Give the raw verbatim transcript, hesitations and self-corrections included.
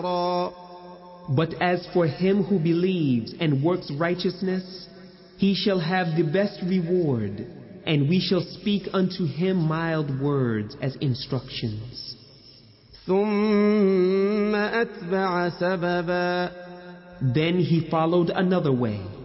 But as for him who believes and works righteousness, he shall have the best reward, and we shall speak unto him mild words as instructions. ثم أتبع سببا. Then he followed another way.